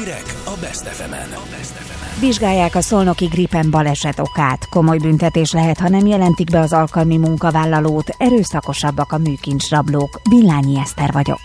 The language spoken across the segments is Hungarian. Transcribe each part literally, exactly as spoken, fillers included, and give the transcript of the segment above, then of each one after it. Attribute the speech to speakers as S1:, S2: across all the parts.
S1: Hírek a Best ef emen.
S2: Vizsgálják a szolnoki Gripen baleset okát. Komoly büntetés lehet, ha nem jelentik be az alkalmi munkavállalót. Erőszakosabbak a műkincsrablók. Villányi Eszter vagyok.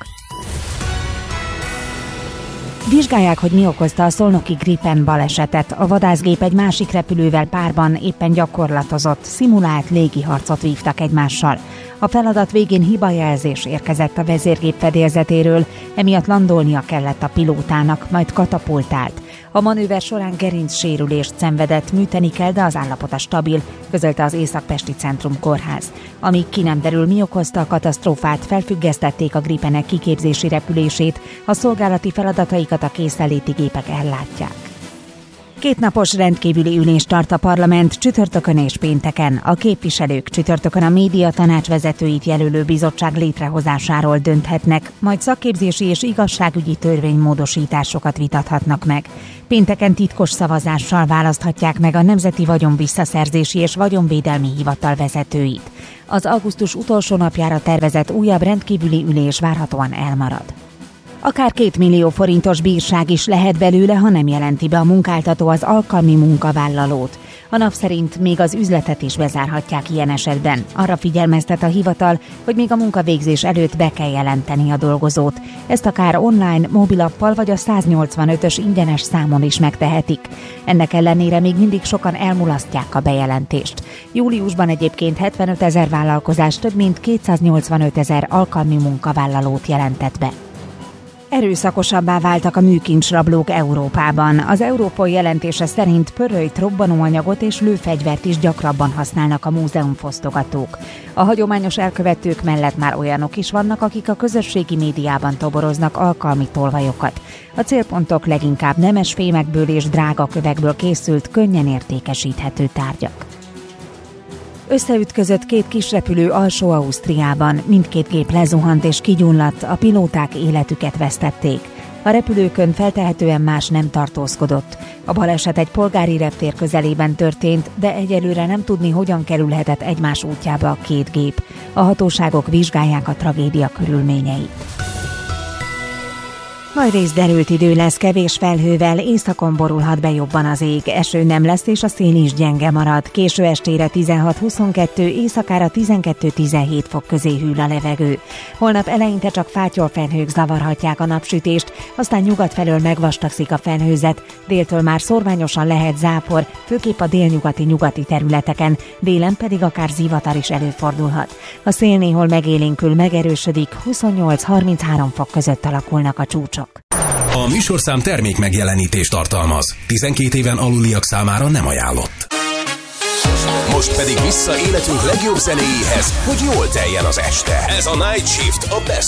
S2: Vizsgálják, hogy mi okozta a szolnoki Gripen balesetet. A vadászgép egy másik repülővel párban éppen gyakorlatozott, szimulált légiharcot vívtak egymással. A feladat végén hibajelzés érkezett a vezérgép fedélzetéről, emiatt landolnia kellett a pilótának, majd katapultált. A manőver során gerincsérülést szenvedett, műteni kell, de az állapota stabil, közölte az Észak-Pesti Centrum Kórház. Amíg ki nem derül, mi okozta a katasztrófát, felfüggesztették a Gripenek kiképzési repülését, a szolgálati feladataikat a készenléti gépek ellátják. Kétnapos rendkívüli ülést tart a parlament csütörtökön és pénteken. A képviselők csütörtökön a média tanács vezetőit jelölő bizottság létrehozásáról dönthetnek, majd szakképzési és igazságügyi törvénymódosításokat vitathatnak meg. Pénteken titkos szavazással választhatják meg a Nemzeti Vagyon Visszaszerzési és Vagyonvédelmi Hivatal vezetőit. Az augusztus utolsó napjára tervezett újabb rendkívüli ülés várhatóan elmarad. Akár két millió forintos bírság is lehet belőle, ha nem jelenti be a munkáltató az alkalmi munkavállalót. A nap szerint még az üzletet is bezárhatják ilyen esetben. Arra figyelmeztet a hivatal, hogy még a munkavégzés előtt be kell jelenteni a dolgozót. Ezt akár online, mobilappal vagy a száznyolcvanötös ingyenes számon is megtehetik. Ennek ellenére még mindig sokan elmulasztják a bejelentést. Júliusban egyébként hetvenöt ezer vállalkozás több mint kétszáznyolcvanöt ezer alkalmi munkavállalót jelentett be. Erőszakosabbá váltak a műkincsrablók Európában. Az Europol jelentése szerint pörölyt, robbanóanyagot és lőfegyvert is gyakrabban használnak a múzeumfosztogatók. A hagyományos elkövetők mellett már olyanok is vannak, akik a közösségi médiában toboroznak alkalmi tolvajokat. A célpontok leginkább nemes fémekből és drága kövekből készült, könnyen értékesíthető tárgyak. Összeütközött két kisrepülő Alsó-Ausztriában, mindkét gép lezuhant és kigyulladt, a pilóták életüket vesztették. A repülőkön feltehetően más nem tartózkodott. A baleset egy polgári reptér közelében történt, de egyelőre nem tudni, hogyan kerülhetett egymás útjába a két gép. A hatóságok vizsgálják a tragédia körülményeit. Nagy rész derült idő lesz, kevés felhővel, északon borulhat be jobban az ég, eső nem lesz és a szél is gyenge marad. Késő estére tizenhat-huszonkettő, éjszakára tizenkettő-tizenhét fok közé hűl a levegő. Holnap eleinte csak fátyolfelhők zavarhatják a napsütést, aztán nyugat felől megvastagszik a felhőzet, déltől már szórványosan lehet zápor, főképp a délnyugati nyugati területeken, délen pedig akár zivatar is előfordulhat. A szél néhol megélénkül, megerősödik, huszonnyolc-harminchárom fok között alakulnak a csúcsok.
S1: A műsorszám termék megjelenítést tartalmaz. tizenkét éven aluliak számára nem ajánlott. Most pedig vissza életünk legjobb zenéjéhez, hogy jól teljen az este. Ez a Night Shift a Best